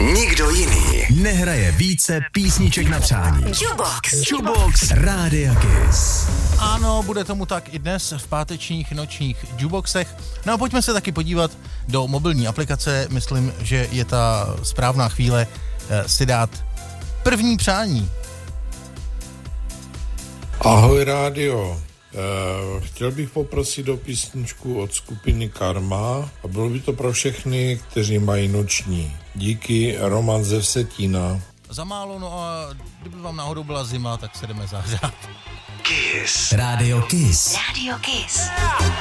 Nikdo jiný nehraje více písniček na přání. Jukebox Rádia Kiss. Ano, bude tomu tak i dnes v pátečních nočních jukeboxech. No a pojďme se taky podívat do mobilní aplikace. Myslím, že je ta správná chvíle si dát první přání. Ahoj rádio. Chtěl bych poprosit o písničku od skupiny Karma a bylo by to pro všechny, kteří mají noční. Díky, Roman ze Vsetína. Za málo, no a kdyby vám náhodou byla zima, tak se jdeme zahřát. Kiss. Radio Kiss. Radio Kiss.